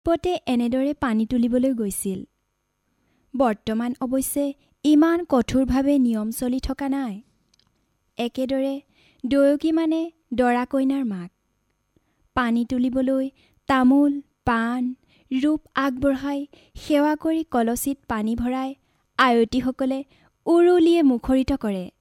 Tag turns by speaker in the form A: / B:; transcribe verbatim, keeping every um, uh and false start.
A: পতে এনেদৰে পানী তুলিবলৈ গৈছিল। বৰ্তমান অৱশ্যে ইমান কঠোৰভাৱে নিয়ম চলি থকা নাই। একেদৰে দৈৱকী মানে দৰা কইনাৰ মাক। পানী তুলিবলৈ তামোল, পাণ, ৰূপ আগবঢ়াই সেৱা কৰি কলচীত পানী ভৰাই আয়তীসকলে উৰুলিয়ে মুখৰিত কৰে।